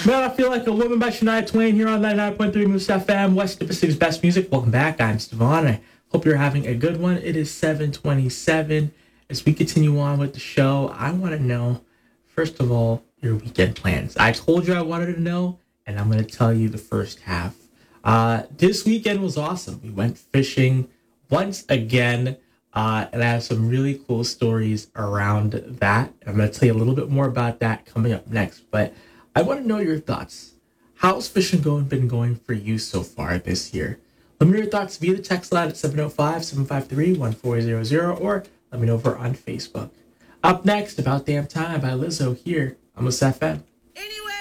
Man, I Feel Like a Woman by Shania Twain here on 99.3 Moose FM, West Pacific's best music. Welcome back. I'm Stevan. I hope you're having a good one. It is 7:27. As we continue on with the show, I want to know, first of all, your weekend plans. I told you I wanted to know, and I'm going to tell you the first half. This weekend was awesome. We went fishing once again, and I have some really cool stories around that. I'm going to tell you a little bit more about that coming up next, but I want to know your thoughts. How's fishing been going for you so far this year? Let me know your thoughts via the text line at 705-753-1400 or let me know over on Facebook. Up next, About Damn Time by Lizzo here on Moose FM. Anyway.